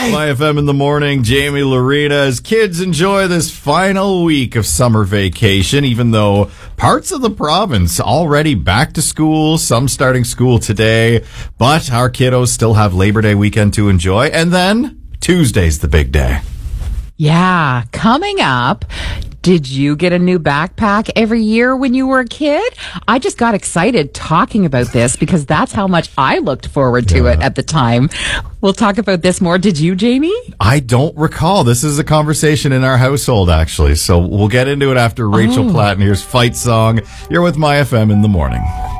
My FM in the morning, Jamie Lorena, as kids enjoy this final week of summer vacation, even though parts of the province already back to school, some starting school today, but our kiddos still have Labor Day weekend to enjoy, and then Tuesday's the big day. Yeah, coming up. Did you get a new backpack every year when you were a kid? I just got excited talking about this because that's how much I looked forward to it at the time. We'll talk about this more. Did you, Jamie? I don't recall. This is a conversation in our household, actually. So we'll get into it after Rachel Platner's Fight Song. You're with My FM in the morning.